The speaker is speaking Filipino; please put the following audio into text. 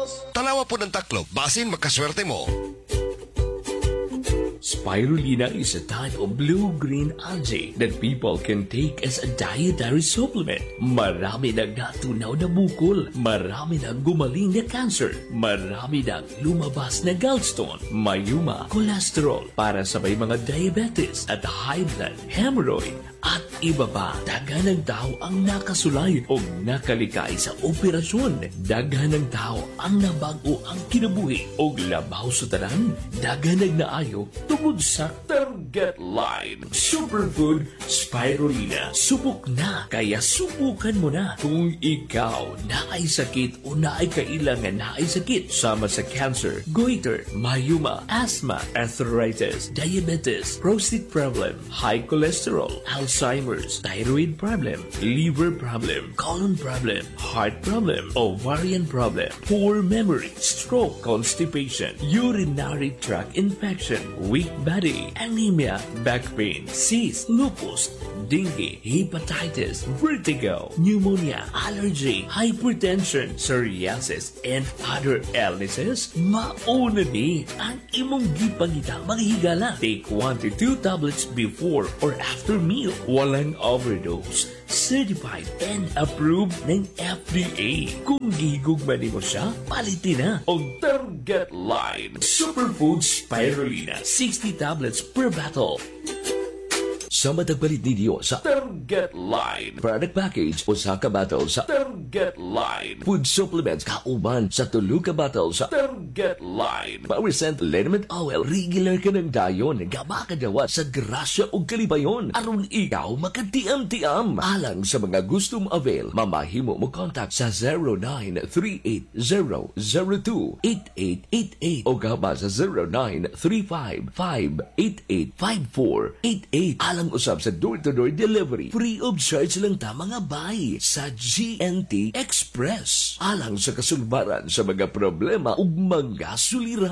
Tanawa po ng taklob, basin makaswerte mo. Spirulina is a type of blue-green algae that people can take as a dietary supplement. Marami nang natunaw na bukol, marami nang gumaling na cancer, marami nang lumabas na gallstone, mayuma, cholesterol para sa may mga diabetes at high blood, hemorrhoid, at iba pa. Daghan ng tao ang nakasulay o nakalikay sa operasyon. Daghan ng tao ang nabago ang kinabuhi o labaw sa tanan. Daghan ng naayo tungod sa Target Line Superfood Spirulina. Subok na, kaya subukan mo na. Kung ikaw naay sakit o naay kailangan naay sakit sama sa cancer, goiter, mayuma, asthma, arthritis, diabetes, prostate problem, high cholesterol, Alzheimer's, thyroid problem, liver problem, colon problem, heart problem, ovarian problem, poor memory, stroke, constipation, urinary tract infection, weak body, anemia, back pain, cyst, lupus, dengue, hepatitis, vertigo, pneumonia, allergy, hypertension, psoriasis, and other illnesses, mauna ni ang imong gipangita maghigala. Take 1 to 2 tablets before or after meal. Walang overdose. Certified and approved ng FDA. Kung gigugman mo siya, palitin na. Og Target Line Superfood Spirulina. 60 tablets per bottle. Sa matagpalit ninyo sa Target Line product package o sa kabattle sa Target Line food supplements kauban sa tulog ka battle sa Target Line Power Scent Liniment Oil regular ka ng dayon gabakadawa sa grasya o kalibayon aron ikaw makatiam-tiam alang sa mga gustong avail mamahimo mo contact sa 0938-002-8888 o gaba sa 0935-588-5488 alang usab sa door-to-door delivery. Free of charge lang ta mga bay sa GNT Express. Alang sa kasugbaran sa mga problema ug mga suliran.